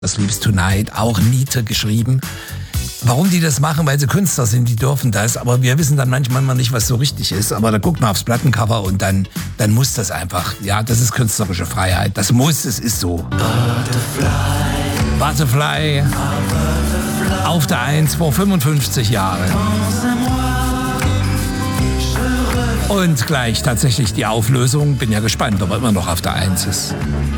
Sleeps Tonight, auch Niete geschrieben. Warum die das machen, weil sie Künstler sind, die dürfen das, aber wir wissen dann manchmal mal nicht, was so richtig ist, aber da guckt man aufs Plattencover und dann muss das einfach, ja, das ist künstlerische Freiheit, das muss, es ist so. Butterfly, auf der 1 vor 55 Jahren. Und gleich tatsächlich die Auflösung, bin ja gespannt, ob er immer noch auf der 1 ist.